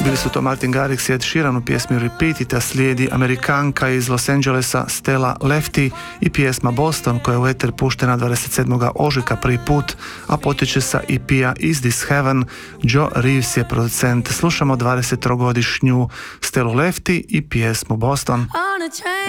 Bili su to Martin Garrix i Ed Sheeran u pjesmi Repeat, te slijedi Amerikanka iz Los Angelesa Stella Lefty i pjesma Boston koja je u eter puštena 27. ožujka prvi put, a potječe sa EP-a Is This Heaven. Joe Reeves je producent. Slušamo 23-godišnju Stellu Lefty i pjesmu Boston.